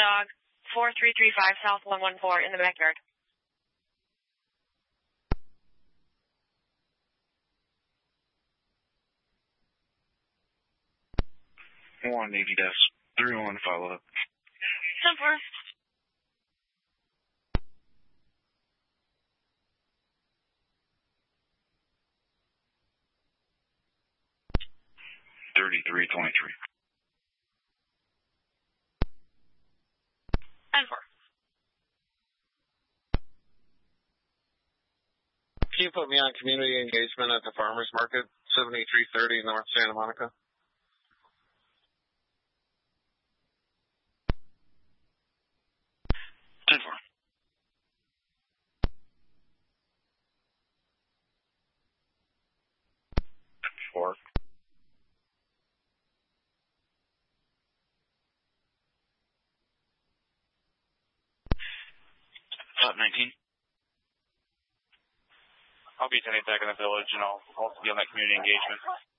dog, 4335 South 114 in the backyard. 180-31 follow-up. 10-4. 3323. 10-4. Can you put me on community engagement at the farmers market, 7330 North Santa Monica? Four. Top 19. I'll be sending back in the village, and I'll also be on that community engagement.